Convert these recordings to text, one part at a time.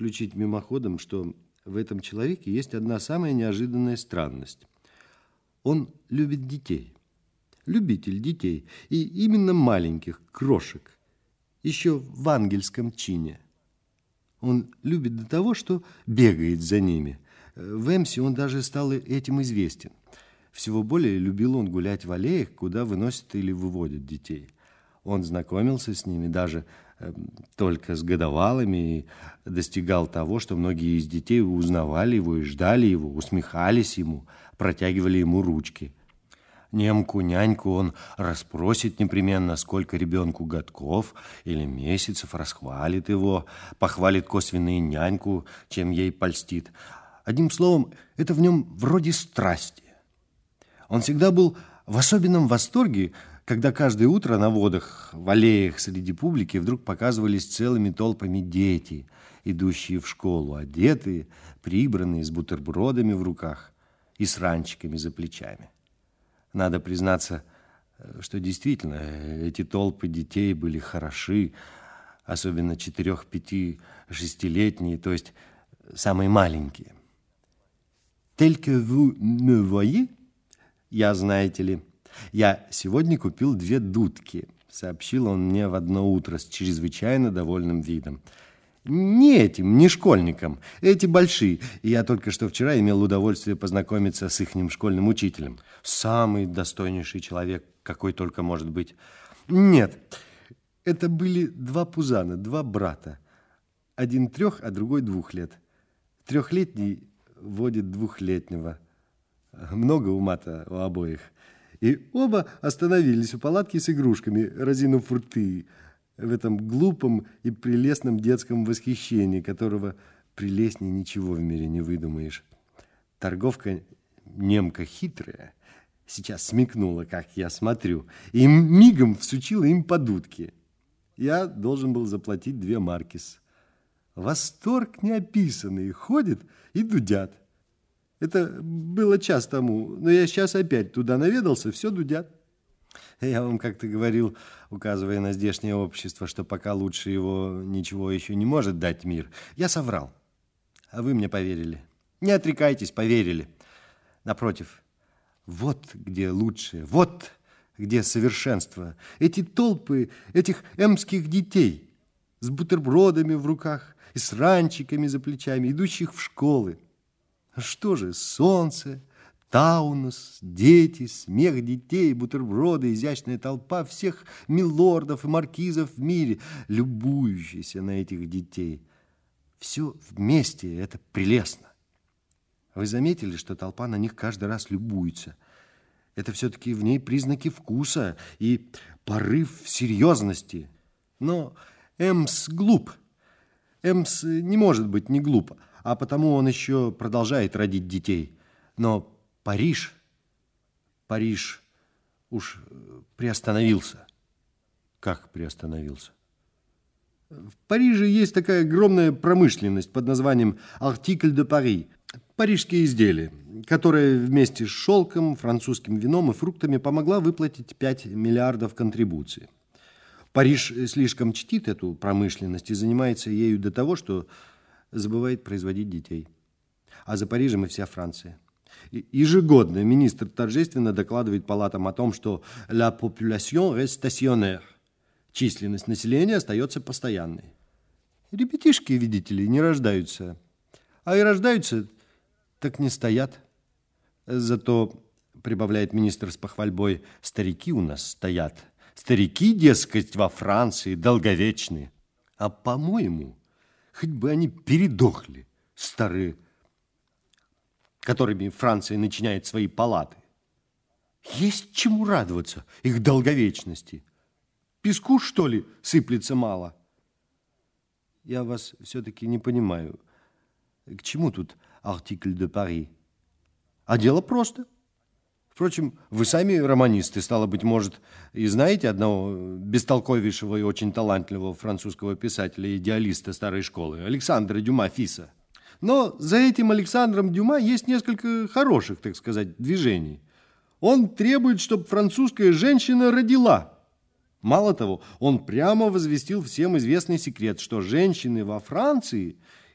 включить мимоходом, что в этом человеке есть одна самая неожиданная странность. Он любит детей, любитель детей, и именно маленьких, крошек, еще в ангельском чине. Он любит до того, что бегает за ними. В Эмсе он даже стал этим известен. Всего более любил он гулять в аллеях, куда выносят или выводят детей. Он знакомился с ними даже только с годовалыми и достигал того, что многие из детей узнавали его и ждали его, усмехались ему, протягивали ему ручки. Немку, няньку он расспросит непременно, сколько ребенку годков или месяцев, расхвалит его, похвалит косвенно и няньку, чем ей польстит. Одним словом, это в нем вроде страсти. Он всегда был в особенном восторге, когда каждое утро на водах, в аллеях среди публики вдруг показывались целыми толпами дети, идущие в школу, одетые, прибранные, с бутербродами в руках и с ранчиками за плечами. Надо признаться, что действительно эти толпы детей были хороши, особенно 4, 5, 6-летние, то есть самые маленькие. «Tel que vous me voyez?» Я, знаете ли, я сегодня купил 2 дудки, сообщил он мне в одно утро с чрезвычайно довольным видом. Не этим, не школьникам, эти большие. И я только что вчера имел удовольствие познакомиться с ихним школьным учителем. Самый достойнейший человек, какой только может быть. Нет, это были 2 пузана, 2 брата. Один 3, а другой 2 лет. 3-летний водит 2-летнего. Много ума-то у обоих. И оба остановились у палатки с игрушками, разинув рты, в этом глупом и прелестном детском восхищении, которого прелестнее ничего в мире не выдумаешь. Торговка, немка хитрая, сейчас смекнула, как я смотрю, и мигом всучила им по дудке. Я должен был заплатить 2 маркис. Восторг неописанный, ходит и дудят. Это было час тому, но я сейчас опять туда наведался, все дудят. Я вам как-то говорил, указывая на здешнее общество, что пока лучше его ничего еще не может дать мир. Я соврал, а вы мне поверили. Не отрекайтесь, поверили. Напротив, вот где лучшее, вот где совершенство. Эти толпы этих эмских детей с бутербродами в руках и с ранчиками за плечами, идущих в школы. Что же, солнце, Таунус, дети, смех детей, бутерброды, изящная толпа всех милордов и маркизов в мире, любующиеся на этих детей. Все вместе это прелестно. Вы заметили, что толпа на них каждый раз любуется? Это все-таки в ней признаки вкуса и порыв серьезности. Но Эмс глуп. Эмс не может быть не глуп, а потому он еще продолжает родить детей. Но Париж уж приостановился. Как приостановился? В Париже есть такая огромная промышленность под названием «Артикль де Пари», парижские изделия, которая вместе с шелком, французским вином и фруктами помогла выплатить 5 миллиардов контрибуций. Париж слишком чтит эту промышленность и занимается ею до того, что забывает производить детей. А за Парижем и вся Франция. Ежегодно министр торжественно докладывает палатам о том, что «la population reste stationnaire» – численность населения остается постоянной. Ребятишки, видите ли, не рождаются. А и рождаются, так не стоят. Зато, прибавляет министр с похвальбой, старики у нас стоят. Старики, дескать, во Франции долговечные. А, по-моему, хоть бы они передохли, старые, которыми Франция начиняет свои палаты. Есть чему радоваться их долговечности. Песку, что ли, сыплется мало? Я вас все-таки не понимаю. К чему тут «Артикль де Пари»? А дело просто. Впрочем, вы сами романисты, стало быть, может, и знаете одного бестолковейшего и очень талантливого французского писателя и идеалиста старой школы, Александра Дюма Фиса. Но за этим Александром Дюма есть несколько хороших, так сказать, движений. Он требует, чтобы французская женщина родила. Мало того, он прямо возвестил всем известный секрет, что женщины во Франции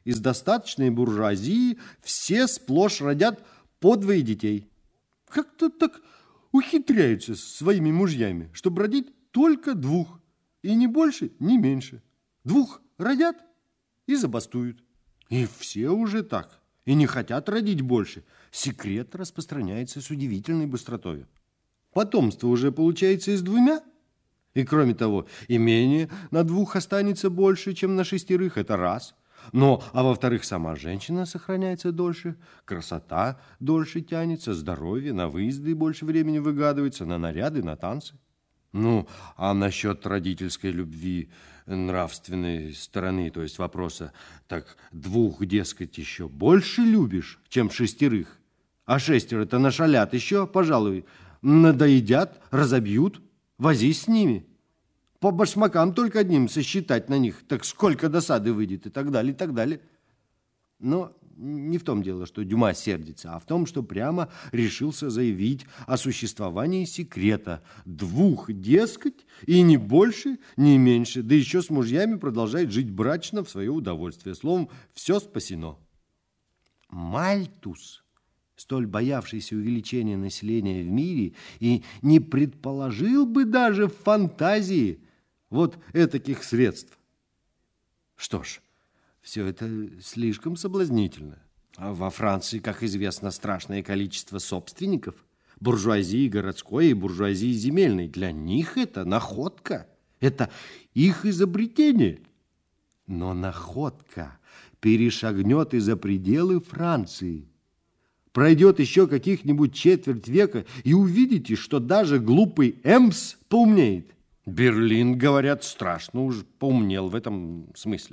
из достаточной буржуазии все сплошь родят по 2 детей. Как-то так ухитряются с своими мужьями, чтобы родить только 2. И ни больше, ни меньше. 2 родят и забастуют. И все уже так. И не хотят родить больше. Секрет распространяется с удивительной быстротой. Потомство уже получается из 2. И кроме того, имение на 2 останется больше, чем на 6. Это раз. Но, а во-вторых, сама женщина сохраняется дольше, красота дольше тянется, здоровье, на выезды больше времени выгадывается, на наряды, на танцы. Ну, а насчет родительской любви, нравственной стороны, то есть вопроса, так 2, дескать, еще больше любишь, чем 6, а 6-то нашалят еще, пожалуй, надоедят, разобьют, возись с ними. По башмакам только одним сосчитать на них, так сколько досады выйдет, и так далее, и так далее. Но не в том дело, что Дюма сердится, а в том, что прямо решился заявить о существовании секрета. 2, дескать, и ни больше, ни меньше, да еще с мужьями продолжает жить брачно в свое удовольствие. Словом, все спасено. Мальтус, столь боявшийся увеличения населения в мире, и не предположил бы даже в фантазии вот этаких средств. Что ж, все это слишком соблазнительно. А во Франции, как известно, страшное количество собственников, буржуазии городской и буржуазии земельной. Для них это находка, это их изобретение. Но находка перешагнет и за пределы Франции. Пройдет еще каких-нибудь четверть века, и увидите, что даже глупый Эмс поумнеет. Берлин, говорят, страшно уж поумнел в этом смысле.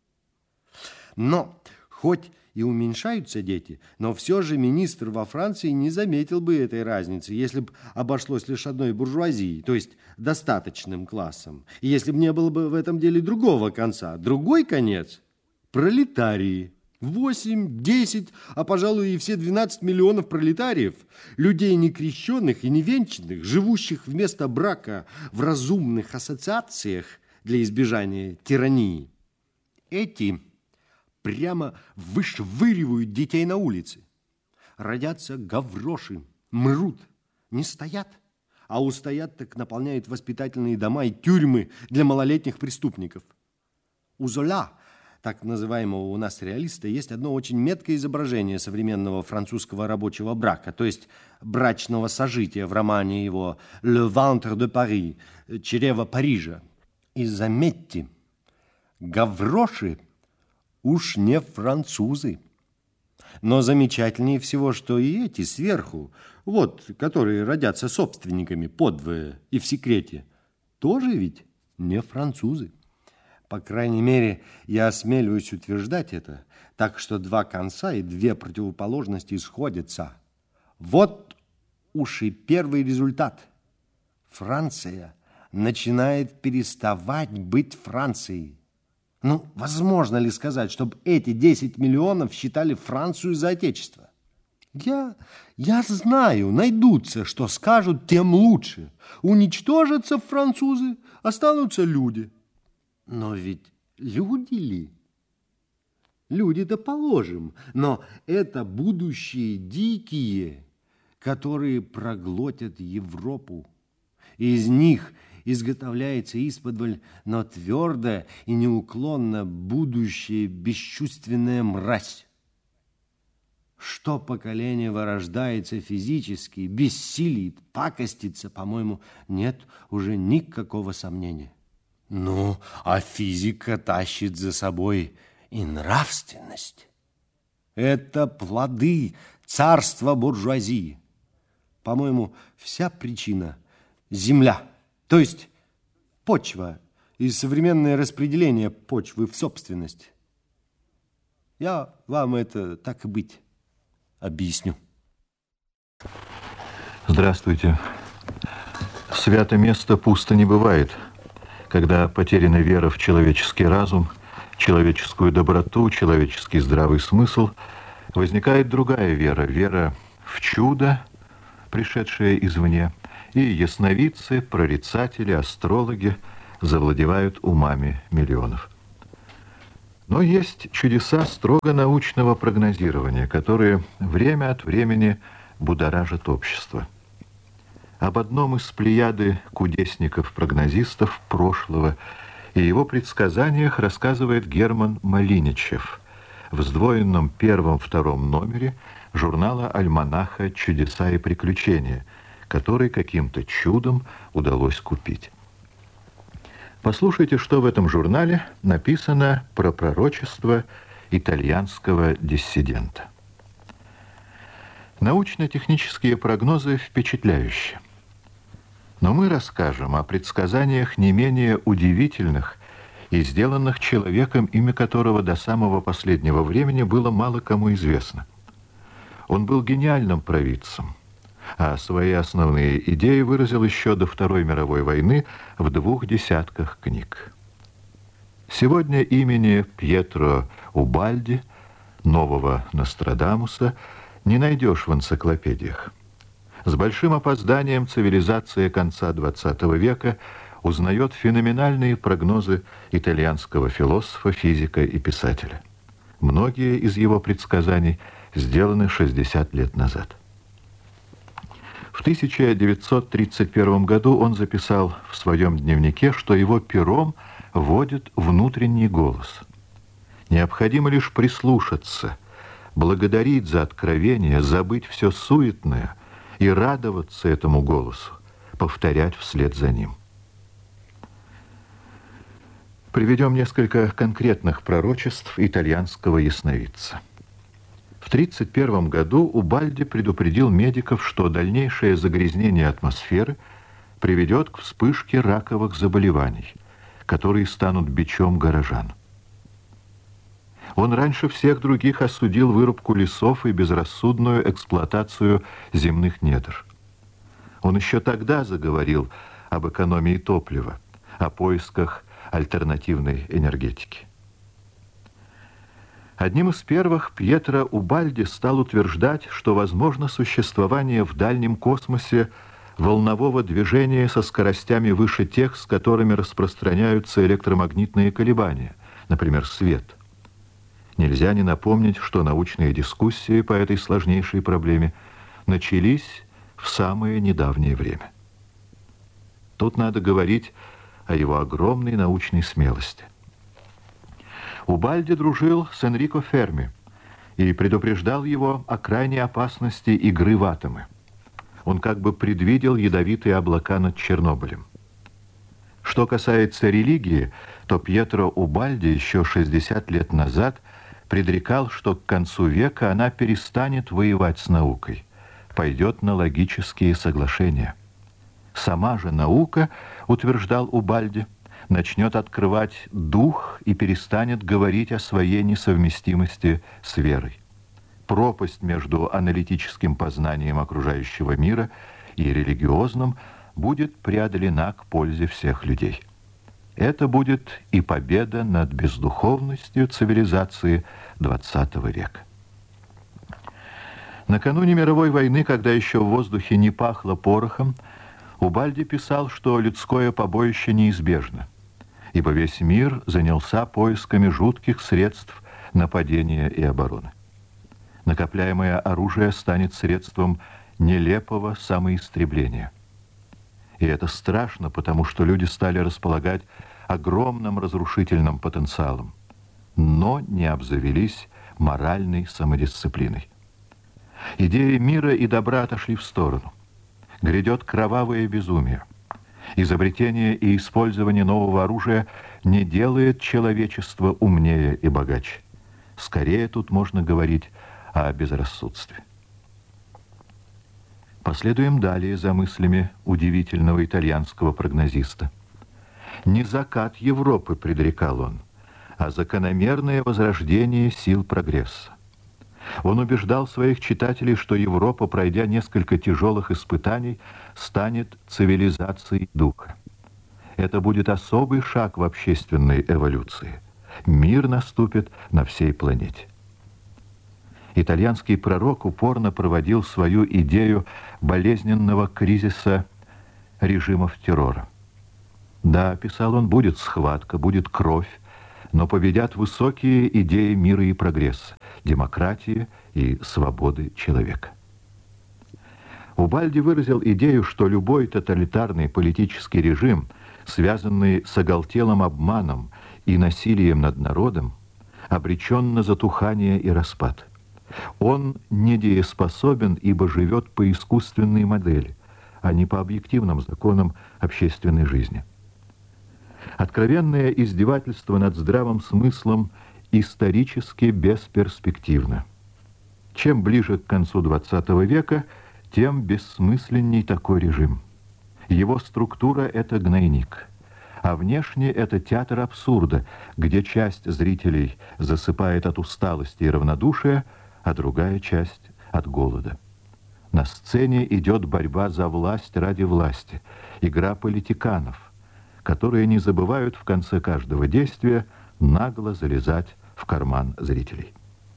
Но хоть и уменьшаются дети, но все же министр во Франции не заметил бы этой разницы, если бы обошлось лишь одной буржуазией, то есть достаточным классом. И если бы не было бы в этом деле другого конца. Другой конец – пролетарии. 8, 10, а, пожалуй, и все 12 миллионов пролетариев, людей некрещенных и невенчанных, живущих вместо брака в разумных ассоциациях для избежания тирании. Эти прямо вышвыривают детей на улице. Родятся гавроши, мрут, не стоят, а устоят, так наполняют воспитательные дома и тюрьмы для малолетних преступников. У Золя, так называемого у нас реалиста, есть одно очень меткое изображение современного французского рабочего брака, то есть брачного сожития в романе его «Le ventre de Paris», «Чрево Парижа». И заметьте, гавроши уж не французы. Но замечательнее всего, что и эти сверху, вот, которые родятся собственниками подвое и в секрете, тоже ведь не французы. По крайней мере, я осмеливаюсь утверждать это, так что 2 конца и 2 противоположности сходятся. Вот уж и первый результат. Франция начинает переставать быть Францией. Ну, возможно ли сказать, чтобы эти 10 миллионов считали Францию за отечество? Я знаю, найдутся, что скажут, тем лучше. Уничтожатся французы, останутся люди. Но ведь люди ли? Люди-то положим, но это будущие дикие, которые проглотят Европу. Из них изготовляется исподволь, но твердо и неуклонно будущая бесчувственная мразь. Что поколение вырождается физически, бессилит, пакостится, по-моему, нет уже никакого сомнения. Ну, а физика тащит за собой и нравственность. Это плоды царства буржуазии. По-моему, вся причина – земля, то есть почва и современное распределение почвы в собственность. Я вам это, так и быть, объясню. Здравствуйте. Свято место пусто не бывает. Когда потеряна вера в человеческий разум, человеческую доброту, человеческий здравый смысл, возникает другая вера, вера в чудо, пришедшее извне, и ясновидцы, прорицатели, астрологи завладевают умами миллионов. Но есть чудеса строго научного прогнозирования, которые время от времени будоражат общество. Об одном из плеяды кудесников-прогнозистов прошлого и его предсказаниях рассказывает Герман Малиничев в сдвоенном первом-втором номере журнала «Альманаха. Чудеса и приключения», который каким-то чудом удалось купить. Послушайте, что в этом журнале написано про пророчество итальянского диссидента. Научно-технические прогнозы впечатляющие. Но мы расскажем о предсказаниях не менее удивительных и сделанных человеком, имя которого до самого последнего времени было мало кому известно. Он был гениальным провидцем, а свои основные идеи выразил еще до Второй мировой войны в 2 десятках книг. Сегодня имени Пьетро Убальди, нового Нострадамуса, не найдешь в энциклопедиях. С большим опозданием цивилизация конца XX века узнает феноменальные прогнозы итальянского философа, физика и писателя. Многие из его предсказаний сделаны 60 лет назад. В 1931 году он записал в своем дневнике, что его пером водит внутренний голос. Необходимо лишь прислушаться, благодарить за откровение, забыть все суетное и радоваться этому голосу, повторять вслед за ним. Приведем несколько конкретных пророчеств итальянского ясновидца. В 1931 году Убальди предупредил медиков, что дальнейшее загрязнение атмосферы приведет к вспышке раковых заболеваний, которые станут бичом горожан. Он раньше всех других осудил вырубку лесов и безрассудную эксплуатацию земных недр. Он еще тогда заговорил об экономии топлива, о поисках альтернативной энергетики. Одним из первых Пьетро Убальди стал утверждать, что возможно существование в дальнем космосе волнового движения со скоростями выше тех, с которыми распространяются электромагнитные колебания, например, свет. Нельзя не напомнить, что научные дискуссии по этой сложнейшей проблеме начались в самое недавнее время. Тут надо говорить о его огромной научной смелости. Убальди дружил с Энрико Ферми и предупреждал его о крайней опасности игры в атомы. Он как бы предвидел ядовитые облака над Чернобылем. Что касается религии, то Пьетро Убальди еще 60 лет назад предрекал, что к концу века она перестанет воевать с наукой, пойдет на логические соглашения. Сама же наука, утверждал Убальди, начнет открывать дух и перестанет говорить о своей несовместимости с верой. Пропасть между аналитическим познанием окружающего мира и религиозным будет преодолена к пользе всех людей. Это будет и победа над бездуховностью цивилизации XX века. Накануне мировой войны, когда еще в воздухе не пахло порохом, Убальди писал, что людское побоище неизбежно, ибо весь мир занялся поисками жутких средств нападения и обороны. Накопляемое оружие станет средством нелепого самоистребления. И это страшно, потому что люди стали располагать огромным разрушительным потенциалом, но не обзавелись моральной самодисциплиной. Идеи мира и добра отошли в сторону. Грядет кровавое безумие. Изобретение и использование нового оружия не делает человечество умнее и богаче. Скорее тут можно говорить о безрассудстве. Последуем далее за мыслями удивительного итальянского прогнозиста. Не закат Европы предрекал он, а закономерное возрождение сил прогресса. Он убеждал своих читателей, что Европа, пройдя несколько тяжелых испытаний, станет цивилизацией духа. Это будет особый шаг в общественной эволюции. Мир наступит на всей планете. Итальянский пророк упорно проводил свою идею болезненного кризиса режимов террора. Да, писал он, будет схватка, будет кровь, но победят высокие идеи мира и прогресса, демократии и свободы человека. Убальди выразил идею, что любой тоталитарный политический режим, связанный с оголтелым обманом и насилием над народом, обречен на затухание и распад. Он недееспособен, ибо живет по искусственной модели, а не по объективным законам общественной жизни. Откровенное издевательство над здравым смыслом исторически бесперспективно. Чем ближе к концу XX века, тем бессмысленней такой режим. Его структура — это гнойник, а внешне это театр абсурда, где часть зрителей засыпает от усталости и равнодушия, а другая часть — от голода. На сцене идет борьба за власть ради власти, игра политиканов, которые не забывают в конце каждого действия нагло залезать в карман зрителей.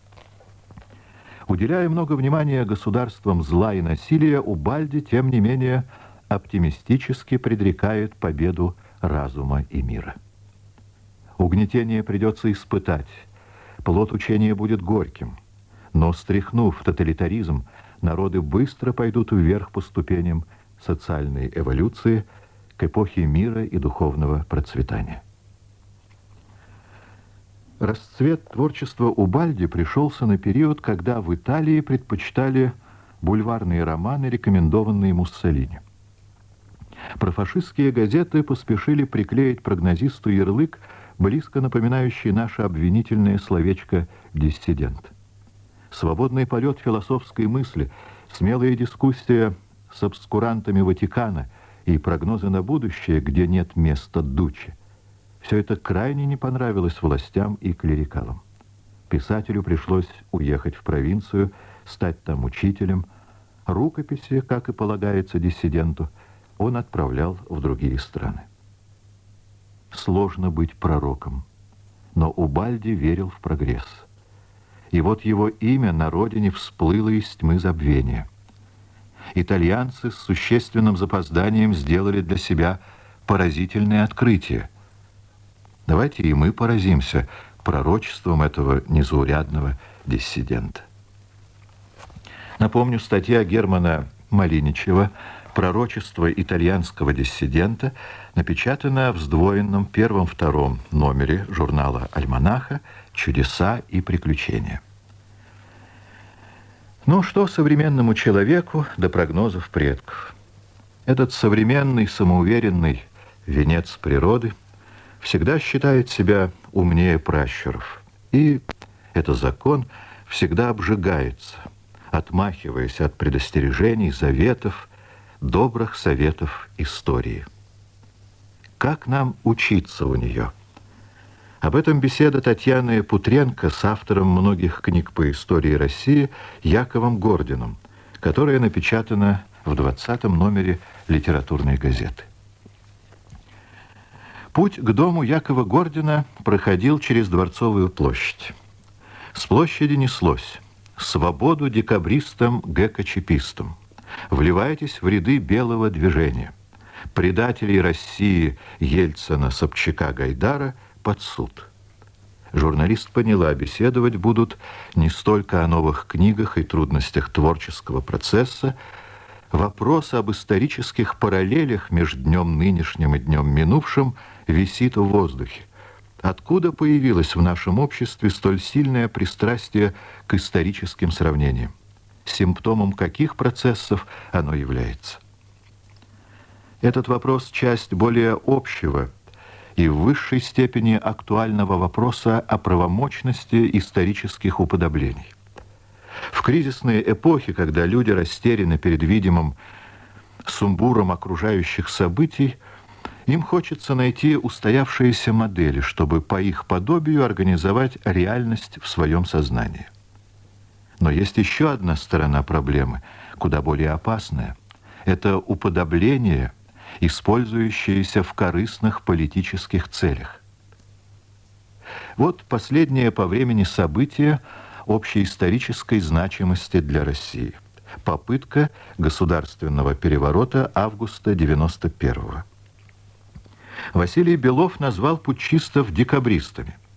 Уделяя много внимания государствам зла и насилия, Убальди, тем не менее, оптимистически предрекает победу разума и мира. Угнетение придется испытать, плод учения будет горьким, но, стряхнув тоталитаризм, народы быстро пойдут вверх по ступеням социальной эволюции к эпохе мира и духовного процветания. Расцвет творчества Убальди пришелся на период, когда в Италии предпочитали бульварные романы, рекомендованные Муссолини. Профашистские газеты поспешили приклеить прогнозисту ярлык, близко напоминающий наше обвинительное словечко «диссидент». Свободный полет философской мысли, смелая дискуссия с обскурантами Ватикана и прогнозы на будущее, где нет места Дуччи — все это крайне не понравилось властям и клерикалам. Писателю пришлось уехать в провинцию, стать там учителем. Рукописи, как и полагается диссиденту, он отправлял в другие страны. Сложно быть пророком, но Убальди верил в прогресс. И вот его имя на родине всплыло из тьмы забвения. Итальянцы с существенным запозданием сделали для себя поразительное открытие. Давайте и мы поразимся пророчеством этого незаурядного диссидента. Напомню, статья Германа Малиничева «Пророчество итальянского диссидента» напечатана в сдвоенном первом-втором номере журнала «Альманаха. Чудеса и приключения». Ну что современному человеку до прогнозов предков? Этот современный, самоуверенный венец природы всегда считает себя умнее пращуров. И, это закон, всегда обжигается, отмахиваясь от предостережений, заветов, добрых советов истории. Как нам учиться у нее? Об этом беседа Татьяны Путренко с автором многих книг по истории России Яковом Гординым, которая напечатана в 20-м номере литературной газеты. Путь к дому Якова Гордина проходил через Дворцовую площадь. С площади неслось: «Свободу декабристам, ГКЧПистам! Вливайтесь в ряды белого движения! Предателей России Ельцина, Собчака, Гайдара под суд!» Журналист поняла, беседовать будут не столько о новых книгах и трудностях творческого процесса. Вопрос об исторических параллелях между днем нынешним и днем минувшим висит в воздухе. Откуда появилось в нашем обществе столь сильное пристрастие к историческим сравнениям? Симптомом каких процессов оно является? Этот вопрос — часть более общего и в высшей степени актуального вопроса о правомочности исторических уподоблений. В кризисные эпохи, когда люди растеряны перед видимым сумбуром окружающих событий, им хочется найти устоявшиеся модели, чтобы по их подобию организовать реальность в своем сознании. Но есть еще одна сторона проблемы, куда более опасная. Это уподобление, использующееся в корыстных политических целях. Вот последнее по времени событие общеисторической значимости для России. Попытка государственного переворота августа 91-го. Василий Белов назвал путчистов декабристами.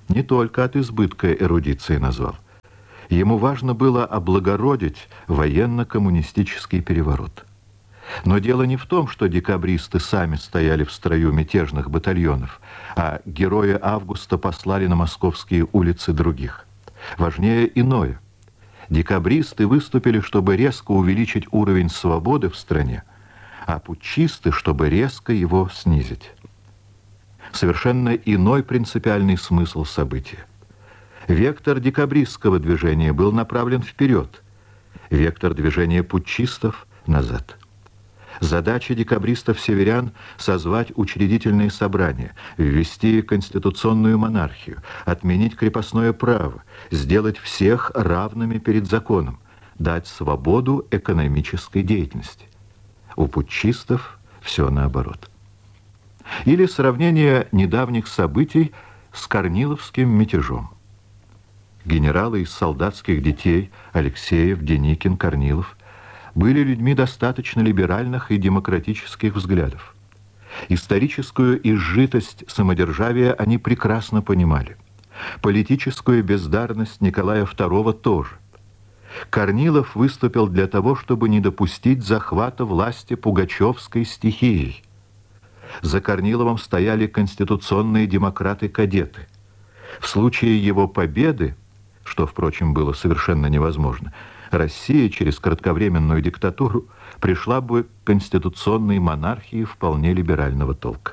не только от избытка эрудиции назвал. Ему важно было облагородить военно-коммунистический переворот. Но дело не в том, что декабристы сами стояли в строю мятежных батальонов, а герои августа послали на московские улицы других. Важнее иное. Декабристы выступили, чтобы резко увеличить уровень свободы в стране, а путчисты, чтобы резко его снизить. Совершенно иной принципиальный смысл события. Вектор декабристского движения был направлен вперед, вектор движения путчистов — назад. Задача декабристов-северян — созвать учредительные собрания, ввести конституционную монархию, отменить крепостное право, сделать всех равными перед законом, дать свободу экономической деятельности. У путчистов все наоборот. Или сравнение недавних событий с Корниловским мятежом. Генералы из солдатских детей Алексеев, Деникин, Корнилов были людьми достаточно либеральных и демократических взглядов. Историческую изжитость самодержавия они прекрасно понимали. Политическую бездарность Николая II тоже. Корнилов выступил для того, чтобы не допустить захвата власти пугачевской стихией. За Корниловым стояли конституционные демократы-кадеты. В случае его победы, что, впрочем, было совершенно невозможно, Россия через кратковременную диктатуру пришла бы к конституционной монархии вполне либерального толка.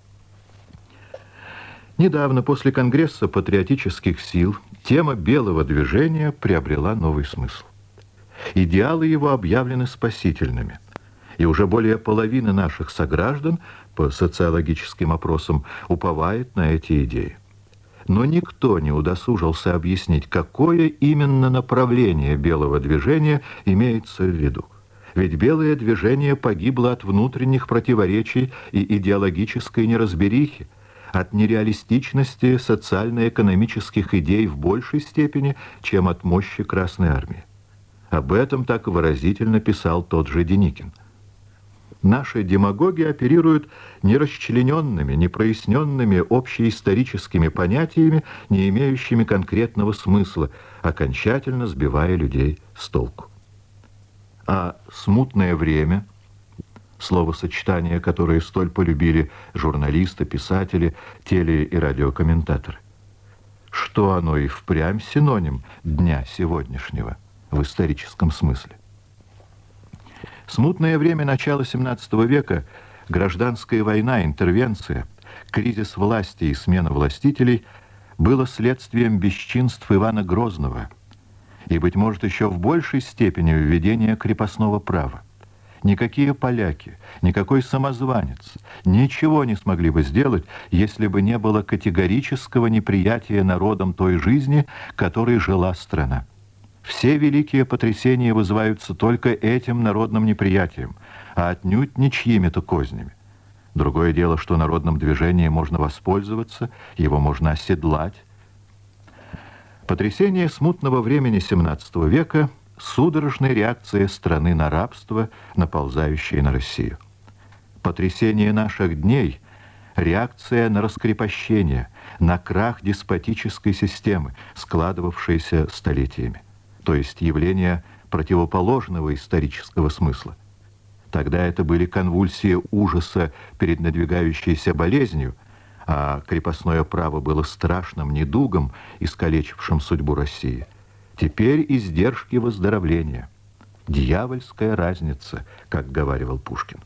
Недавно, после Конгресса патриотических сил, тема белого движения приобрела новый смысл. Идеалы его объявлены спасительными, и уже более половины наших сограждан по социологическим опросам уповает на эти идеи. Но никто не удосужился объяснить, какое именно направление белого движения имеется в виду. Ведь белое движение погибло от внутренних противоречий и идеологической неразберихи, от нереалистичности социально-экономических идей в большей степени, чем от мощи Красной Армии. Об этом так выразительно писал тот же Деникин. Наши демагоги оперируют нерасчлененными, непроясненными общеисторическими понятиями, не имеющими конкретного смысла, окончательно сбивая людей с толку. А смутное время, словосочетание, которое столь полюбили журналисты, писатели, теле- и радиокомментаторы, что оно и впрямь синоним дня сегодняшнего в историческом смысле. Смутное время начала XVII века, гражданская война, интервенция, кризис власти и смена властителей было следствием бесчинств Ивана Грозного и, быть может, еще в большей степени введения крепостного права. Никакие поляки, никакой самозванец ничего не смогли бы сделать, если бы не было категорического неприятия народом той жизни, которой жила страна. Все великие потрясения вызываются только этим народным неприятием, а отнюдь не чьими-то кознями. Другое дело, что народным движением можно воспользоваться, его можно оседлать. Потрясение смутного времени XVII века – судорожная реакция страны на рабство, наползающее на Россию. Потрясение наших дней – реакция на раскрепощение, на крах деспотической системы, складывавшейся столетиями, то есть явление противоположного исторического смысла. Тогда это были конвульсии ужаса перед надвигающейся болезнью, а крепостное право было страшным недугом, искалечившим судьбу России. Теперь издержки выздоровления. Дьявольская разница, как говаривал Пушкин.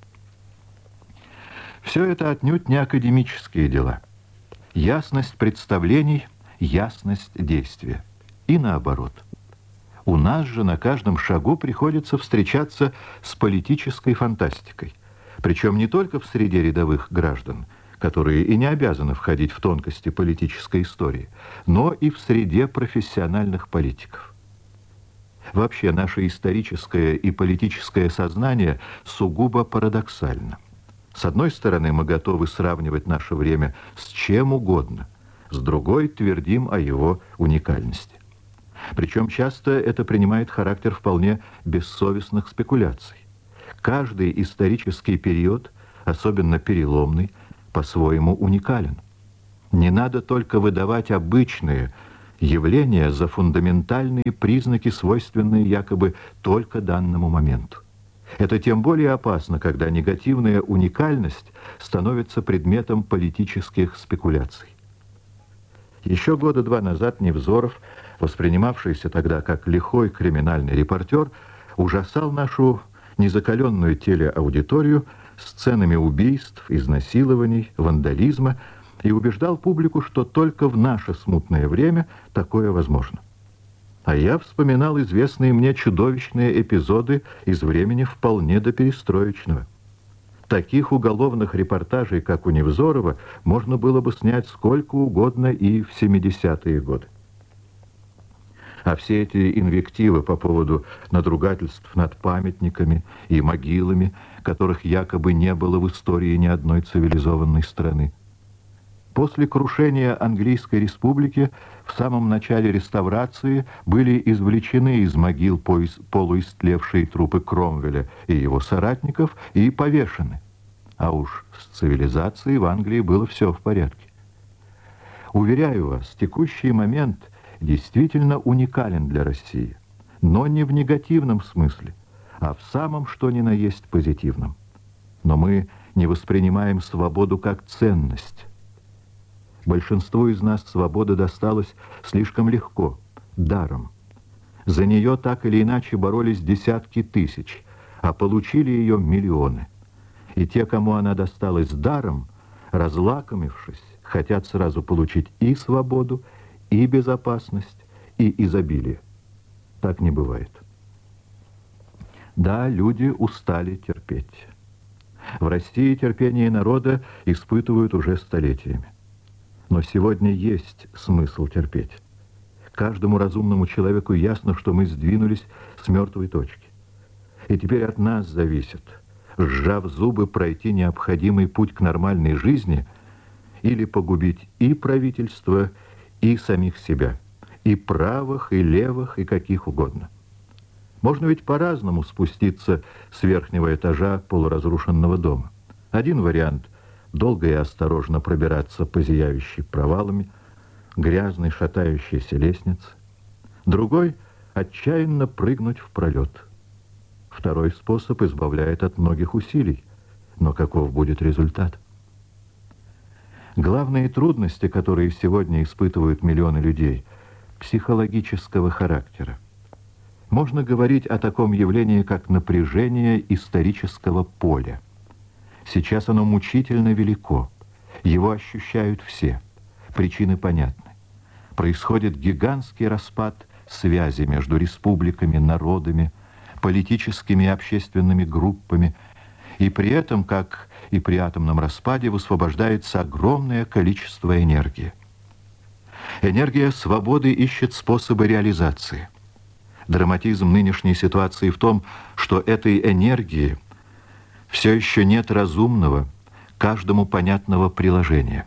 Все это отнюдь не академические дела. Ясность представлений, ясность действия. И наоборот. У нас же на каждом шагу приходится встречаться с политической фантастикой. Причем не только в среде рядовых граждан, которые и не обязаны входить в тонкости политической истории, но и в среде профессиональных политиков. Вообще, наше историческое и политическое сознание сугубо парадоксально. С одной стороны, мы готовы сравнивать наше время с чем угодно, с другой твердим о его уникальности. Причем часто это принимает характер вполне бессовестных спекуляций. Каждый исторический период, особенно переломный, по-своему уникален. Не надо только выдавать обычные явления за фундаментальные признаки, свойственные якобы только данному моменту. Это тем более опасно, когда негативная уникальность становится предметом политических спекуляций. Еще года два назад Невзоров, воспринимавшийся тогда как лихой криминальный репортер, ужасал нашу незакаленную телеаудиторию сценами убийств, изнасилований, вандализма и убеждал публику, что только в наше смутное время такое возможно. А я вспоминал известные мне чудовищные эпизоды из времени вполне доперестроечного. Таких уголовных репортажей, как у Невзорова, можно было бы снять сколько угодно и в 70-е годы. А все эти инвективы по поводу надругательств над памятниками и могилами, которых якобы не было в истории ни одной цивилизованной страны. После крушения Английской республики в самом начале реставрации были извлечены из могил полуистлевшие трупы Кромвеля и его соратников и повешены. А уж с цивилизацией в Англии было все в порядке. Уверяю вас, текущий момент действительно уникален для России, но не в негативном смысле, а в самом что ни на есть позитивном. Но мы не воспринимаем свободу как ценность. Большинству из нас свобода досталась слишком легко, даром. За нее так или иначе боролись десятки тысяч, а получили ее миллионы. И те, кому она досталась даром, разлакомившись, хотят сразу получить и свободу, и безопасность, и изобилие. Так не бывает. Да, люди устали терпеть. В России терпение народа испытывают уже столетиями. Но сегодня есть смысл терпеть. Каждому разумному человеку ясно, что мы сдвинулись с мертвой точки. И теперь от нас зависит, сжав зубы, пройти необходимый путь к нормальной жизни или погубить и правительство, и самих себя, и правых, и левых, и каких угодно. Можно ведь по-разному спуститься с верхнего этажа полуразрушенного дома. Один вариант — долго и осторожно пробираться по зияющей провалами грязной шатающейся лестнице. Другой — отчаянно прыгнуть в пролет. Второй способ избавляет от многих усилий, но каков будет результат? Главные трудности, которые сегодня испытывают миллионы людей, психологического характера. Можно говорить о таком явлении, как напряжение исторического поля. Сейчас оно мучительно велико. Его ощущают все. Причины понятны. Происходит гигантский распад связи между республиками, народами, политическими и общественными группами. И при этом, как и при атомном распаде, высвобождается огромное количество энергии. Энергия свободы ищет способы реализации. Драматизм нынешней ситуации в том, что этой энергии все еще нет разумного, каждому понятного приложения.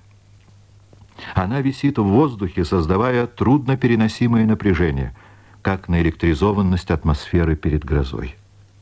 Она висит в воздухе, создавая труднопереносимое напряжение, как наэлектризованность атмосферы перед грозой.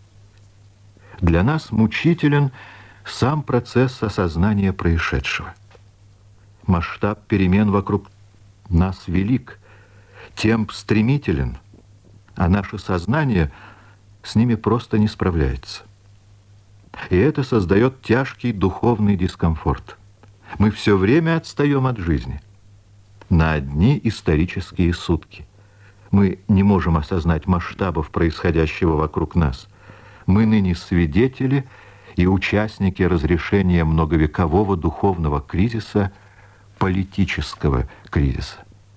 Для нас мучителен сам процесс осознания происшедшего. Масштаб перемен вокруг нас велик, темп стремителен, а наше сознание с ними просто не справляется. И это создает тяжкий духовный дискомфорт. Мы все время отстаем от жизни. На одни исторические сутки. Мы не можем осознать масштабов происходящего вокруг нас. Мы ныне свидетели и участники разрешения многовекового духовного кризиса, политического кризиса.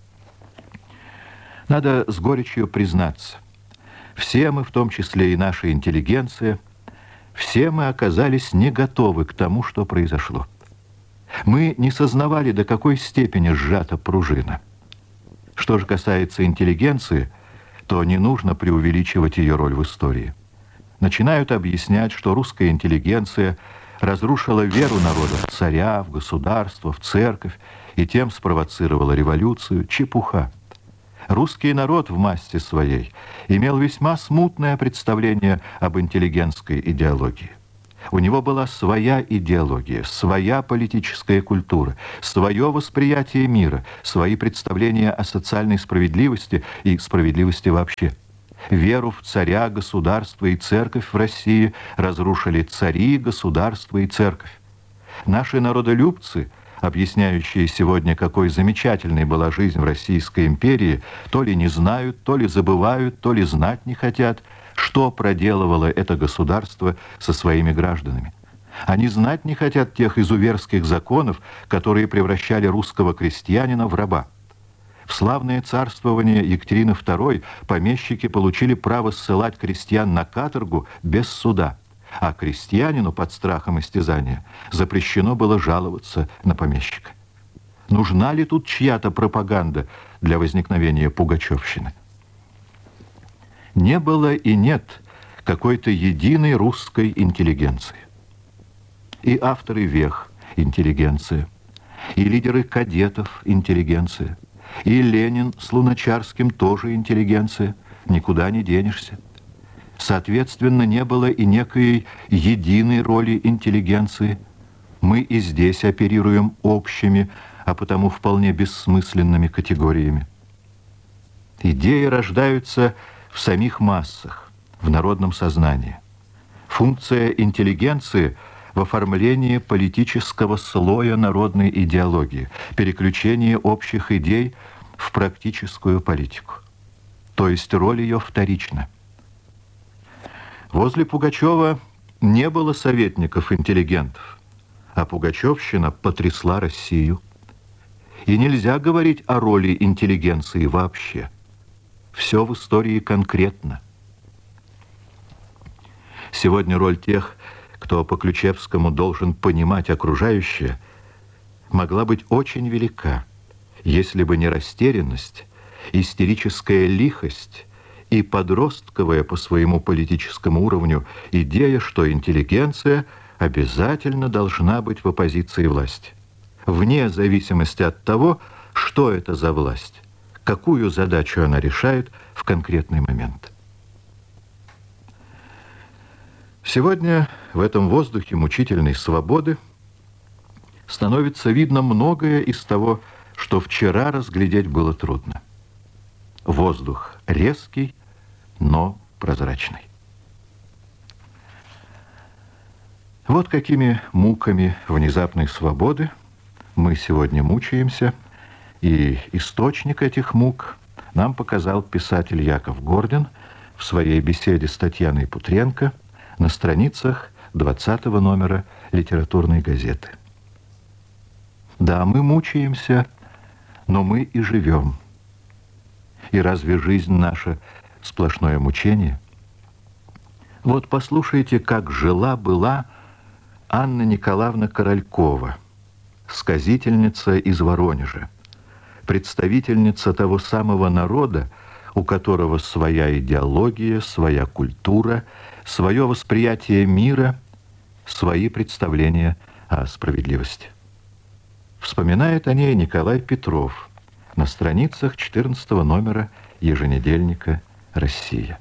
Надо с горечью признаться, все мы, в том числе и наша интеллигенция, все мы оказались не готовы к тому, что произошло. Мы не сознавали, до какой степени сжата пружина. Что же касается интеллигенции, то не нужно преувеличивать ее роль в истории. Начинают объяснять, что русская интеллигенция разрушила веру народа в царя, в государство, в церковь и тем спровоцировала революцию. Чепуха. Русский народ в массе своей имел весьма смутное представление об интеллигентской идеологии. У него была своя идеология, своя политическая культура, свое восприятие мира, свои представления о социальной справедливости и справедливости вообще. Веру в царя, государство и церковь в России разрушили цари, государство и церковь. Наши народолюбцы, объясняющие сегодня, какой замечательной была жизнь в Российской империи, то ли не знают, то ли забывают, то ли знать не хотят, что проделывало это государство со своими гражданами. Они знать не хотят тех изуверских законов, которые превращали русского крестьянина в раба. В славное царствование Екатерины II помещики получили право ссылать крестьян на каторгу без суда, а крестьянину под страхом истязания запрещено было жаловаться на помещика. Нужна ли тут чья-то пропаганда для возникновения пугачевщины? Не было и нет какой-то единой русской интеллигенции. И авторы вех – интеллигенция, и лидеры кадетов – интеллигенция, и Ленин с Луначарским тоже интеллигенция, никуда не денешься. Соответственно, не было и некой единой роли интеллигенции. Мы и здесь оперируем общими, а потому вполне бессмысленными категориями. Идеи рождаются в самих массах, в народном сознании. Функция интеллигенции в оформлении политического слоя народной идеологии, переключение общих идей в практическую политику. То есть роль ее вторична. Возле Пугачева не было советников-интеллигентов, а пугачевщина потрясла Россию. И нельзя говорить о роли интеллигенции вообще. Все в истории конкретно. Сегодня роль тех, кто по Ключевскому должен понимать окружающее, могла быть очень велика, если бы не растерянность, истерическая лихость и подростковая по своему политическому уровню идея, что интеллигенция обязательно должна быть в оппозиции власти, вне зависимости от того, что это за власть, какую задачу она решает в конкретный момент. Сегодня в этом воздухе мучительной свободы становится видно многое из того, что вчера разглядеть было трудно. Воздух резкий, но прозрачный. Вот какими муками внезапной свободы мы сегодня мучаемся, и источник этих мук нам показал писатель Яков Гордин в своей беседе с Татьяной Путренко на страницах 20-го номера литературной газеты. Да, мы мучаемся, но мы и живем. И разве жизнь наша сплошное мучение? Вот послушайте, как жила-была Анна Николаевна Королькова, сказительница из Воронежа, представительница того самого народа, у которого своя идеология, своя культура, свое восприятие мира, свои представления о справедливости. Вспоминает о ней Николай Петров на страницах 14-го номера еженедельника «Россия».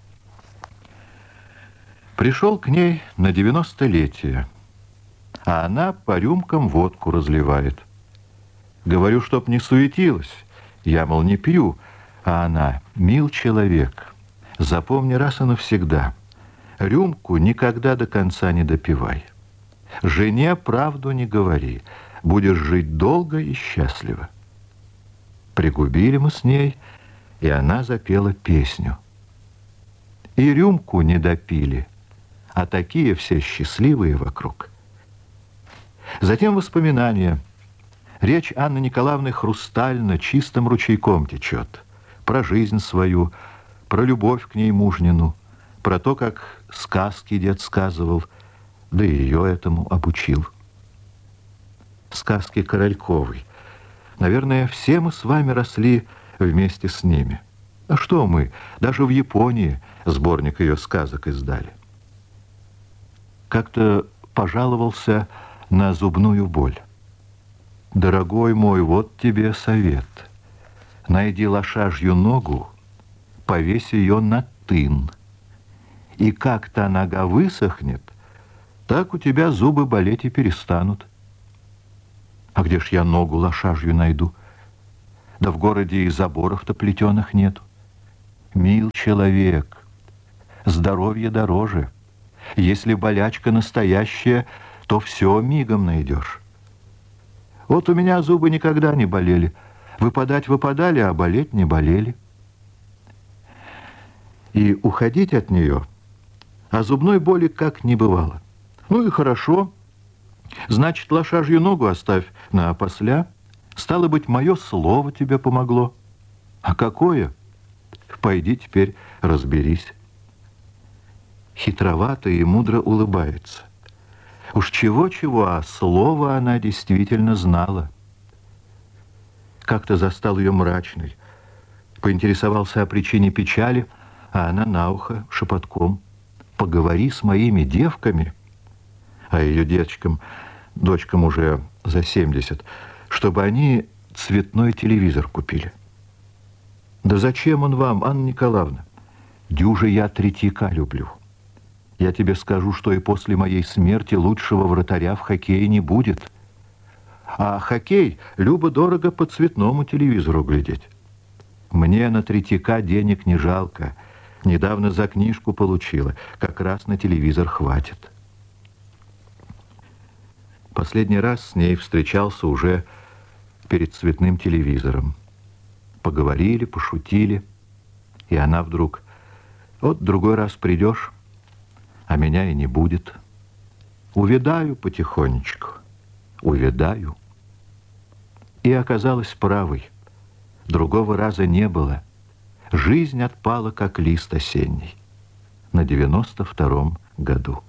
Пришел к ней на 90-летие, а она по рюмкам водку разливает. Говорю, чтоб не суетилась. Я, мол, не пью. А она: мил человек, запомни раз и навсегда, рюмку никогда до конца не допивай. Жене правду не говори, будешь жить долго и счастливо. Пригубили мы с ней, и она запела песню. И рюмку не допили, а такие все счастливые вокруг. Затем воспоминания. Речь Анны Николаевны хрустально, чистым ручейком течет. Про жизнь свою, про любовь к ней мужнину, про то, как сказки дед сказывал, да и ее этому обучил. Сказки Корольковой. Наверное, все мы с вами росли вместе с ними. А что мы? Даже в Японии сборник ее сказок издали. Как-то пожаловался на зубную боль. Дорогой мой, вот тебе совет. Найди лошажью ногу, повесь ее на тын. И как та нога высохнет, так у тебя зубы болеть и перестанут. А где ж я ногу лошажью найду? Да в городе и заборов-то плетеных нету. Мил человек, здоровье дороже. Если болячка настоящая, то все мигом найдешь. Вот у меня зубы никогда не болели. Выпадать выпадали, а болеть не болели. И уходить от нее, а зубной боли как не бывало. Ну и хорошо. Значит, лошажью ногу оставь на опосля. Стало быть, мое слово тебе помогло. А какое? Пойди теперь разберись. Хитровато и мудро улыбается. Уж чего-чего, а слово она действительно знала. Как-то застал ее мрачной. Поинтересовался о причине печали, а она на ухо шепотком: поговори с моими девками, а ее дочкам уже за 70, чтобы они цветной телевизор купили. Да зачем он вам, Анна Николаевна? Дюже я Третьяка люблю. Я тебе скажу, что и после моей смерти лучшего вратаря в хоккее не будет. А хоккей любо-дорого по цветному телевизору глядеть. Мне на Третьяка денег не жалко. Недавно за книжку получила. Как раз на телевизор хватит. Последний раз с ней встречался уже перед цветным телевизором. Поговорили, пошутили. И она вдруг: вот другой раз придешь, а меня и не будет. Увядаю потихонечку. Увядаю. И оказалась правой. Другого раза не было. Жизнь отпала, как лист осенний. На 92-м году.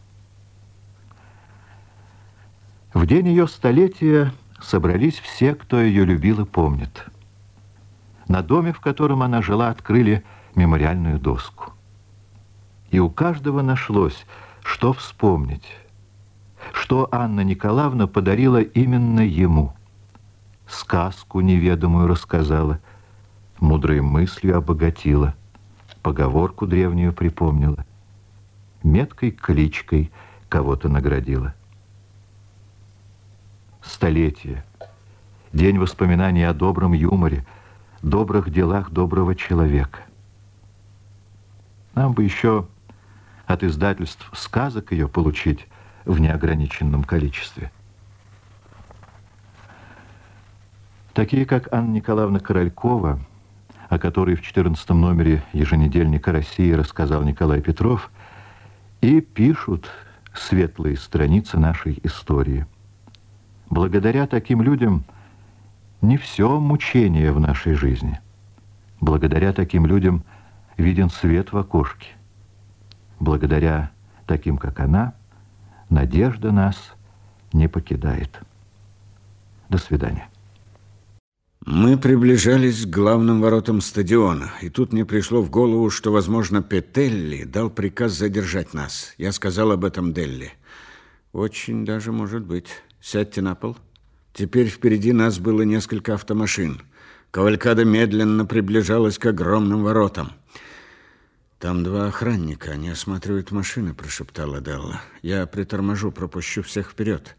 В день ее столетия собрались все, кто ее любил и помнит. На доме, в котором она жила, открыли мемориальную доску. И у каждого нашлось, что вспомнить, что Анна Николаевна подарила именно ему. Сказку неведомую рассказала, мудрой мыслью обогатила, поговорку древнюю припомнила, меткой кличкой кого-то наградила. Столетие, день воспоминаний о добром юморе, добрых делах доброго человека. Нам бы еще от издательств сказок ее получить в неограниченном количестве. Такие, как Анна Николаевна Королькова, о которой в 14 номере еженедельника «России» рассказал Николай Петров, и пишут светлые страницы нашей истории. Благодаря таким людям не все мучение в нашей жизни. Благодаря таким людям виден свет в окошке. Благодаря таким, как она, надежда нас не покидает. До свидания. Мы приближались к главным воротам стадиона, и тут мне пришло в голову, что, возможно, Петелли дал приказ задержать нас. Я сказал об этом Делли. Очень даже может быть. Сядьте на пол. Теперь впереди нас было несколько автомашин. Кавалькада медленно приближалась к огромным воротам. «Там два охранника, они осматривают машины», — прошептала Делла. «Я приторможу, пропущу всех вперед».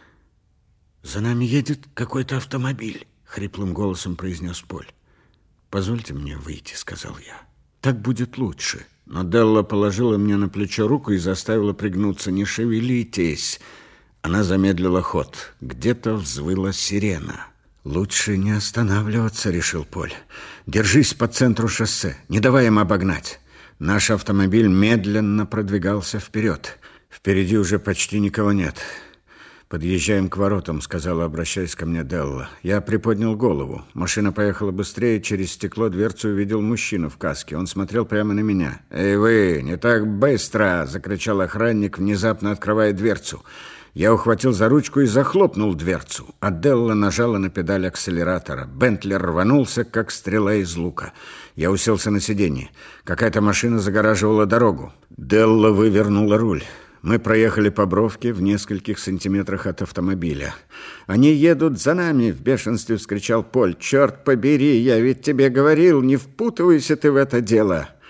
«За нами едет какой-то автомобиль», — хриплым голосом произнес Поль. «Позвольте мне выйти», — сказал я. «Так будет лучше». Но Делла положила мне на плечо руку и заставила пригнуться. «Не шевелитесь». Она замедлила ход. Где-то взвыла сирена. «Лучше не останавливаться», — решил Поль. «Держись по центру шоссе, не давай им обогнать». Наш автомобиль медленно продвигался вперед. Впереди уже почти никого нет. «Подъезжаем к воротам», — сказала, обращаясь ко мне Делла. Я приподнял голову. Машина поехала быстрее. Через стекло дверцу увидел мужчину в каске. Он смотрел прямо на меня. «Эй вы, не так быстро!» — закричал охранник, внезапно открывая дверцу. Я ухватил за ручку и захлопнул дверцу. А Делла нажала на педаль акселератора. Бентли рванулся, как стрела из лука. Я уселся на сиденье. Какая-то машина загораживала дорогу. Делла вывернула руль. Мы проехали по бровке в нескольких сантиметрах от автомобиля. «Они едут за нами!» — в бешенстве вскричал Поль. «Черт побери, я ведь тебе говорил, не впутывайся ты в это дело!»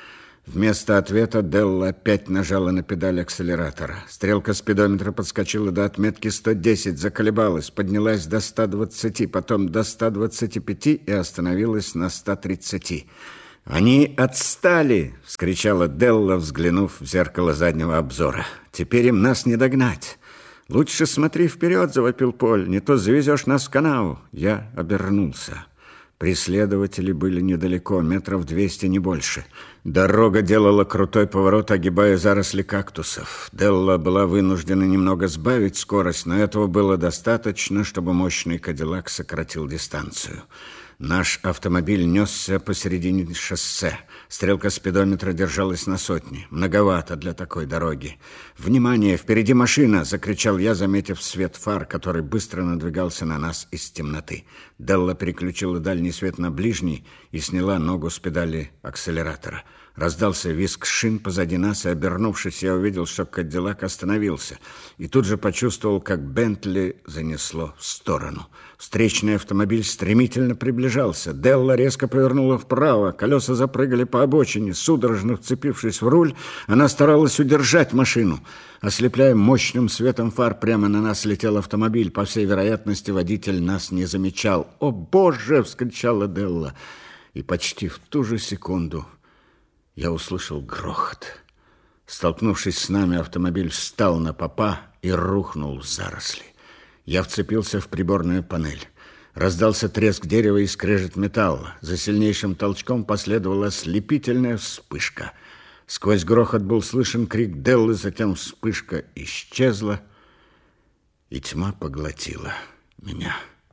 Вместо ответа Делла опять нажала на педаль акселератора. Стрелка спидометра подскочила до отметки 110, заколебалась, поднялась до 120, потом до 125 и остановилась на 130. «Они отстали!» — вскричала Делла, взглянув в зеркало заднего обзора. «Теперь им нас не догнать!» «Лучше смотри вперед!» — завопил Поль. «Не то завезешь нас в канаву!» Я обернулся. Преследователи были недалеко, 200 метров, не больше. Дорога делала крутой поворот, огибая заросли кактусов. Делла была вынуждена немного сбавить скорость, но этого было достаточно, чтобы мощный кадиллак сократил дистанцию. Наш автомобиль несся посередине шоссе. Стрелка спидометра держалась на 100. Многовато для такой дороги. «Внимание! Впереди машина!» — закричал я, заметив свет фар, который быстро надвигался на нас из темноты. Делла переключила дальний свет на ближний и сняла ногу с педали акселератора. Раздался визг шин позади нас, и, обернувшись, я увидел, что Кадиллак остановился. И тут же почувствовал, как Бентли занесло в сторону. Встречный автомобиль стремительно приближался. Делла резко повернула вправо. Колеса запрыгали по обочине. Судорожно вцепившись в руль, она старалась удержать машину. Ослепляя мощным светом фар, прямо на нас летел автомобиль. По всей вероятности, водитель нас не замечал. «О, Боже!» — вскричала Делла. И почти в ту же секунду я услышал грохот. Столкнувшись с нами, автомобиль встал на попа и рухнул в заросли. Я вцепился в приборную панель. Раздался треск дерева и скрежет металла. За сильнейшим толчком последовала ослепительная вспышка. Сквозь грохот был слышен крик Деллы, затем вспышка исчезла, и тьма поглотила меня.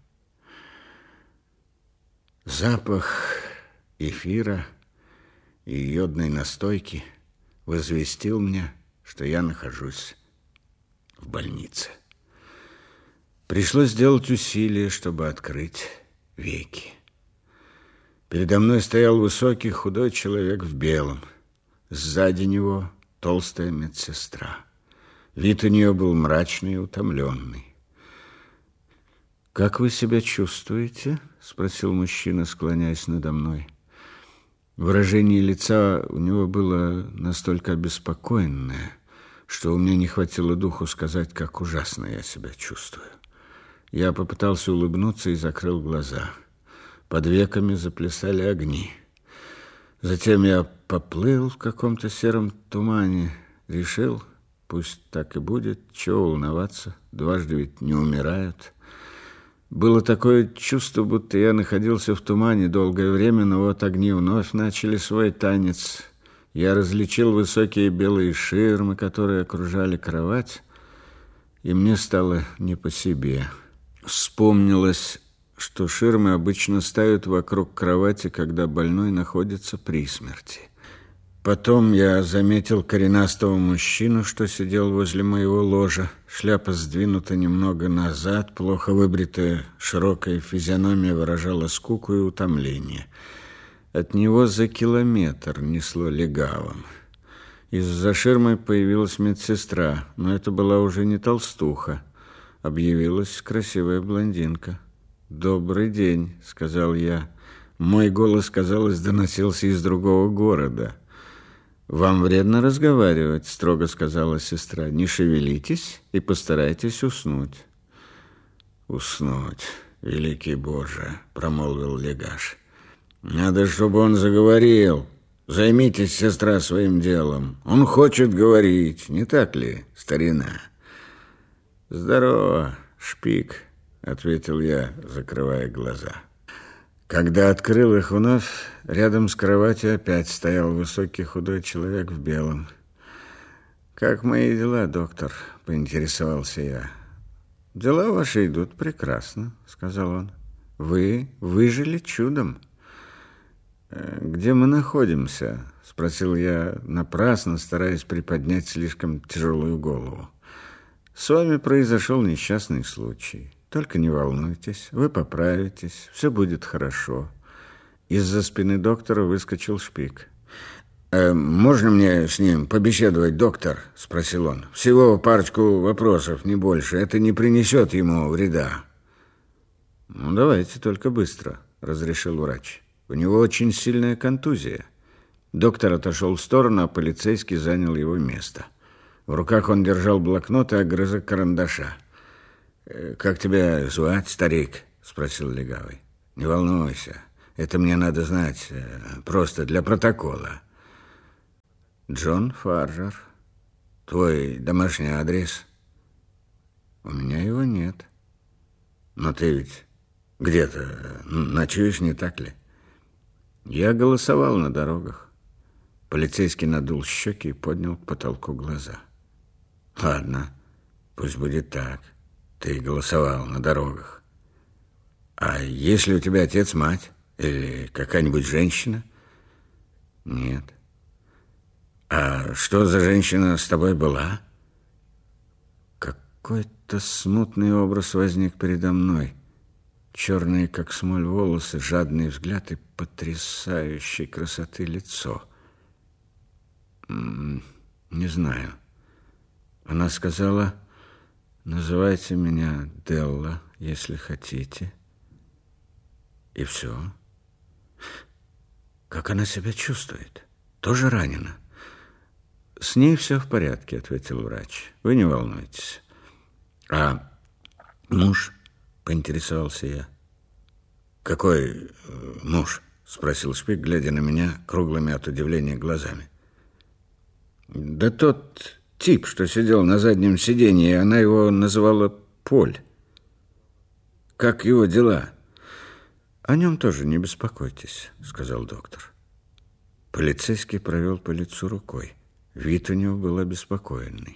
Запах эфира и йодной настойки возвестил мне, что я нахожусь в больнице. Пришлось сделать усилие, чтобы открыть веки. Передо мной стоял высокий худой человек в белом. Сзади него толстая медсестра. Вид у нее был мрачный и утомленный. «Как вы себя чувствуете?» — спросил мужчина, склоняясь надо мной. Выражение лица у него было настолько обеспокоенное, что у меня не хватило духу сказать, как ужасно я себя чувствую. Я попытался улыбнуться и закрыл глаза. Под веками заплясали огни. Затем я поплыл в каком-то сером тумане. Решил, пусть так и будет, чего волноваться, дважды ведь не умирают. Было такое чувство, будто я находился в тумане долгое время, но вот огни вновь начали свой танец. Я различил высокие белые ширмы, которые окружали кровать, и мне стало не по себе. Вспомнилось, что ширмы обычно ставят вокруг кровати, когда больной находится при смерти. Потом я заметил коренастого мужчину, что сидел возле моего ложа. Шляпа сдвинута немного назад, плохо выбритая широкая физиономия выражала скуку и утомление. От него за километр несло легавым. Из-за ширмы появилась медсестра, но это была уже не толстуха. Объявилась красивая блондинка. «Добрый день», — сказал я. Мой голос, казалось, доносился из другого города. «Вам вредно разговаривать», — строго сказала сестра. «Не шевелитесь и постарайтесь уснуть». «Уснуть, великий Боже», — промолвил Легаш. «Надо, чтобы он заговорил. Займитесь, сестра, своим делом. Он хочет говорить, не так ли, старина?» «Здорово, Шпик», — ответил я, закрывая глаза. Когда открыл их вновь, рядом с кроватью опять стоял высокий худой человек в белом. «Как мои дела, доктор?» — поинтересовался я. «Дела ваши идут прекрасно», — сказал он. «Вы выжили чудом». «Где мы находимся?» — спросил я напрасно, стараясь приподнять слишком тяжелую голову. «С вами произошел несчастный случай. Только не волнуйтесь, вы поправитесь, все будет хорошо». Из-за спины доктора выскочил Шпик. «Можно мне с ним побеседовать, доктор?» — спросил он. «Всего парочку вопросов, не больше. Это не принесет ему вреда». «Ну, давайте только быстро», — разрешил врач. «У него очень сильная контузия». Доктор отошел в сторону, а полицейский занял его место. В руках он держал блокнот и огрызок карандаша. «Как тебя звать, старик?» – спросил легавый. «Не волнуйся, это мне надо знать просто для протокола». «Джон Фарджер. Твой домашний адрес?» «У меня его нет». «Но ты ведь где-то ночуешь, не так ли?» «Я голосовал на дорогах». Полицейский надул щеки и поднял к потолку глаза. «Ладно, пусть будет так. Ты голосовал на дорогах. А есть ли у тебя отец-мать или какая-нибудь женщина?» «Нет». «А что за женщина с тобой была?» Какой-то смутный образ возник передо мной. Черные, как смоль, волосы, жадный взгляд и потрясающей красоты лицо. Не знаю. Она сказала: «Называйте меня Делла, если хотите». И все. Как она себя чувствует? Тоже ранена? «С ней все в порядке», — ответил врач. «Вы не волнуйтесь». «А муж?» — поинтересовался я. «Какой муж?» — спросил Шпик, глядя на меня круглыми от удивления глазами. «Да тот тип, что сидел на заднем сиденье, и она его называла Поль. Как его дела?» «О нем тоже не беспокойтесь», — сказал доктор. Полицейский провел по лицу рукой. Вид у него был обеспокоенный.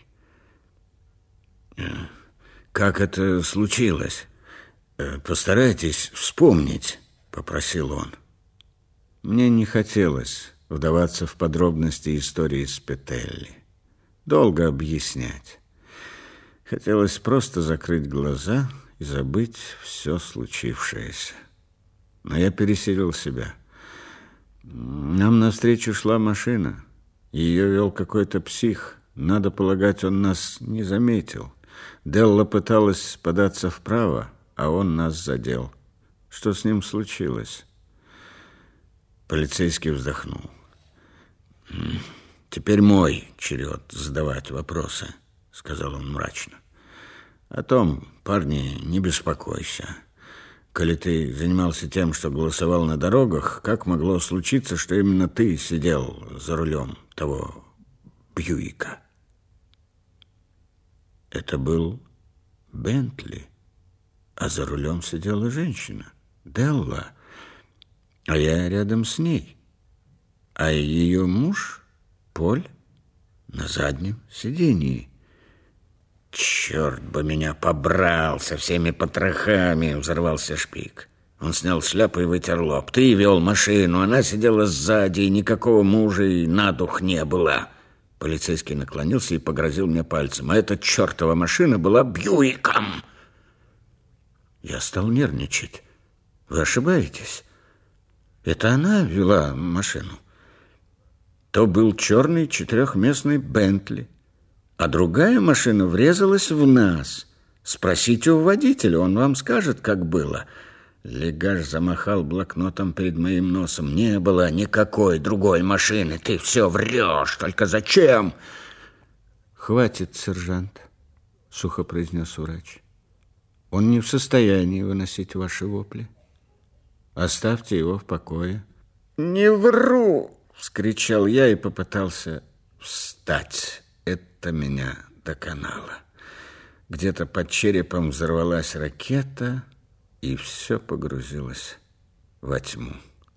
«Как это случилось? Постарайтесь вспомнить», — попросил он. Мне не хотелось вдаваться в подробности истории с Петелли. Долго объяснять. Хотелось просто закрыть глаза и забыть все случившееся. Но я пересилил себя. Нам навстречу шла машина. Ее вел какой-то псих. Надо полагать, он нас не заметил. Делла пыталась податься вправо, а он нас задел. Что с ним случилось?» Полицейский вздохнул. «Теперь мой черед задавать вопросы», — сказал он мрачно. «О том, парни, не беспокойся. Коли ты занимался тем, что голосовал на дорогах, как могло случиться, что именно ты сидел за рулем того Бьюика?» Это был Бентли, а за рулем сидела женщина, Делла, а я рядом с ней, а ее муж, Поль, на заднем сидении. «Черт бы меня побрал со всеми потрохами!» — взорвался Шпик. Он снял шляпу и вытер лоб. «Ты вел машину, она сидела сзади, и никакого мужа и на дух не было». Полицейский наклонился и погрозил мне пальцем. А эта чертова машина была Бьюиком. Я стал нервничать. «Вы ошибаетесь. Это она вела машину. То был черный четырехместный Бентли, а другая машина врезалась в нас. Спросите у водителя, он вам скажет, как было». Легаш замахал блокнотом перед моим носом. «Не было никакой другой машины. Ты все врешь. Только зачем?» «Хватит, сержант», — сухо произнес врач. «Он не в состоянии выносить ваши вопли. Оставьте его в покое». «Не вру!» — вскричал я и попытался встать. Это меня доконало. Где-то под черепом взорвалась ракета, и все погрузилось во тьму.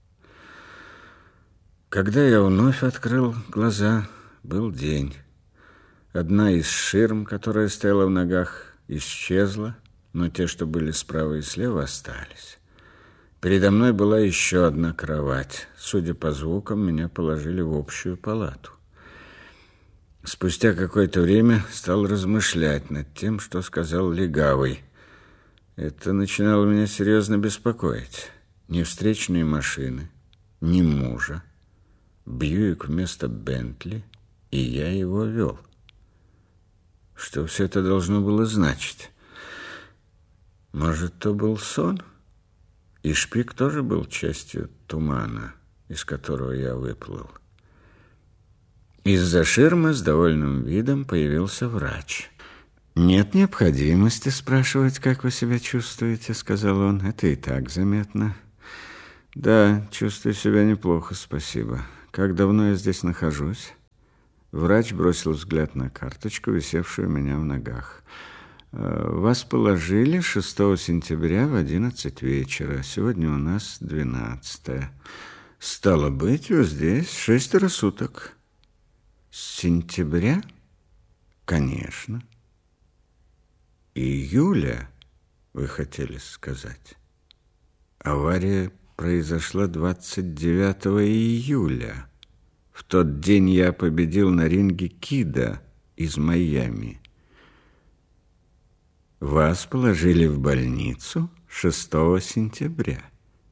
Когда я вновь открыл глаза, был день. Одна из ширм, которая стояла в ногах, исчезла, но те, что были справа и слева, остались. Передо мной была еще одна кровать. Судя по звукам, меня положили в общую палату. Спустя какое-то время стал размышлять над тем, что сказал легавый. Это начинало меня серьезно беспокоить. Ни встречные машины, ни мужа. Бьюик вместо Бентли, и я его вел. Что все это должно было значить? Может, то был сон? И Шпик тоже был частью тумана, из которого я выплыл. Из-за ширмы с довольным видом появился врач. «Нет необходимости спрашивать, как вы себя чувствуете», — сказал он. «Это и так заметно». «Да, чувствую себя неплохо, спасибо. Как давно я здесь нахожусь?» Врач бросил взгляд на карточку, висевшую у меня в ногах. «Вас положили 6 сентября в 11 вечера. Сегодня у нас 12. Стало быть, вы здесь 6 суток». «С сентября?» «Конечно». «Июля, вы хотели сказать?» «Авария произошла 29 июля. В тот день я победил на ринге Кида из Майами. Вас положили в больницу 6 сентября.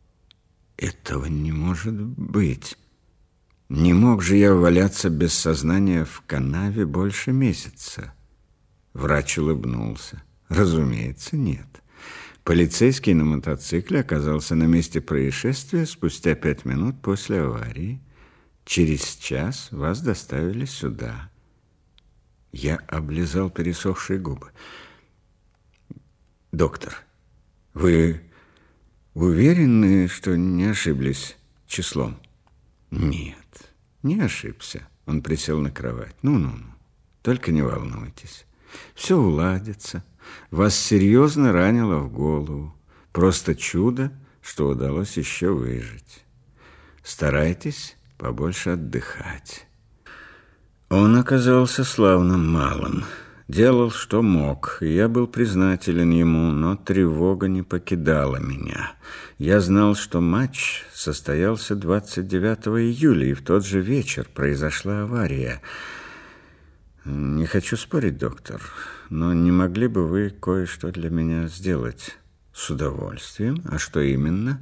Этого не может быть. Не мог же я валяться без сознания в канаве больше месяца». Врач улыбнулся. «Разумеется, нет. Полицейский на мотоцикле оказался на месте происшествия спустя 5 минут после аварии. Через час вас доставили сюда». Я облизал пересохшие губы. «Доктор, вы уверены, что не ошиблись числом?» «Нет, не ошибся». Он присел на кровать. «Ну, только не волнуйтесь. Все уладится. Вас серьезно ранило в голову. Просто чудо, что удалось еще выжить. Старайтесь побольше отдыхать». Он оказался славным малым. Делал, что мог, и я был признателен ему, но тревога не покидала меня. Я знал, что матч состоялся 29 июля, и в тот же вечер произошла авария. «Не хочу спорить, доктор, но не могли бы вы кое-что для меня сделать?» «С удовольствием. А что именно?»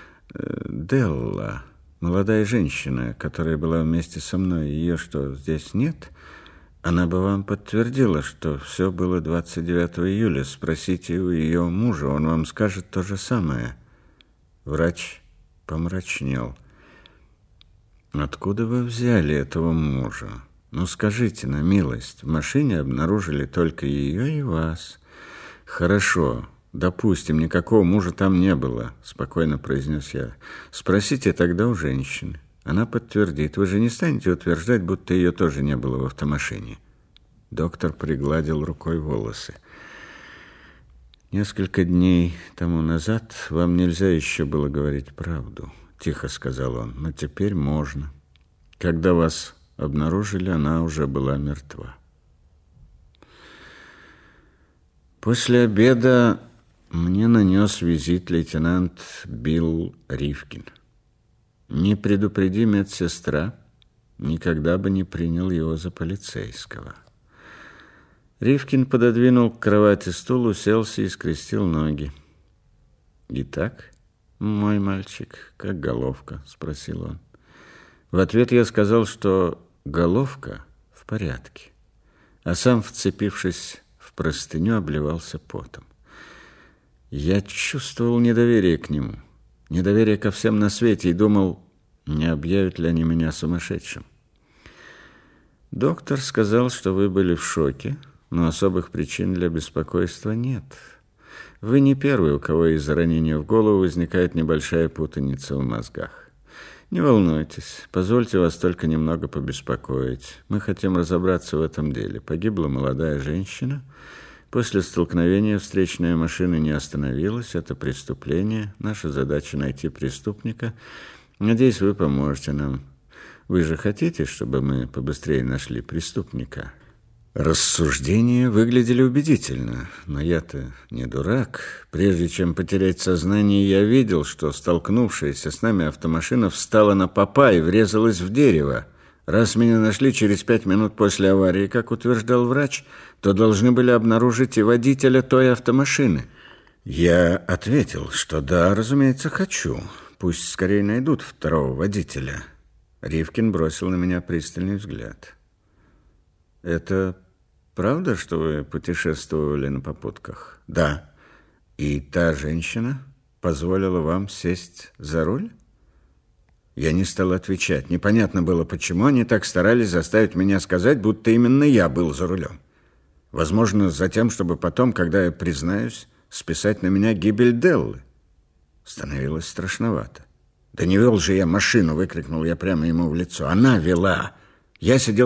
«Делла, молодая женщина, которая была вместе со мной, ее что, здесь нет? Она бы вам подтвердила, что все было 29 июля. Спросите у ее мужа, он вам скажет то же самое». Врач помрачнел. «Откуда вы взяли этого мужа? Ну, скажите на милость, в машине обнаружили только ее и вас». «Хорошо, допустим, никакого мужа там не было», — спокойно произнес я. «Спросите тогда у женщины. Она подтвердит. Вы же не станете утверждать, будто ее тоже не было в автомашине». Доктор пригладил рукой волосы. «Несколько дней тому назад вам нельзя еще было говорить правду», — тихо сказал он. «Но теперь можно. Когда вас обнаружили, она уже была мертва». После обеда мне нанес визит лейтенант Билл Ривкин. Не предупреди медсестра, никогда бы не принял его за полицейского. Ривкин пододвинул к кровати стул, уселся и скрестил ноги. «Итак, мой мальчик, как головка?» — спросил он. В ответ я сказал, что головка в порядке, а сам, вцепившись в простыню, обливался потом. Я чувствовал недоверие к нему, недоверие ко всем на свете и думал, не объявят ли они меня сумасшедшим. «Доктор сказал, что вы были в шоке, но особых причин для беспокойства нет. Вы не первый, у кого из-за ранения в голову возникает небольшая путаница в мозгах. Не волнуйтесь, позвольте вас только немного побеспокоить. Мы хотим разобраться в этом деле. Погибла молодая женщина. После столкновения встречная машина не остановилась. Это преступление. Наша задача — найти преступника. Надеюсь, вы поможете нам. Вы же хотите, чтобы мы побыстрее нашли преступника?» Рассуждения выглядели убедительно, но я-то не дурак. Прежде чем потерять сознание, я видел, что столкнувшаяся с нами автомашина встала на попа и врезалась в дерево. Раз меня нашли через 5 минут после аварии, как утверждал врач, то должны были обнаружить и водителя той автомашины. Я ответил, что да, разумеется, хочу. Пусть скорее найдут второго водителя. Ривкин бросил на меня пристальный взгляд. «Это правда, что вы путешествовали на попутках?» «Да». «И та женщина позволила вам сесть за руль?» Я не стал отвечать. Непонятно было, почему они так старались заставить меня сказать, будто именно я был за рулем. Возможно, за тем, чтобы потом, когда я признаюсь, списать на меня гибель Деллы. Становилось страшновато. «Да не вел же я машину!» — выкрикнул я прямо ему в лицо. «Она вела!» Я сидел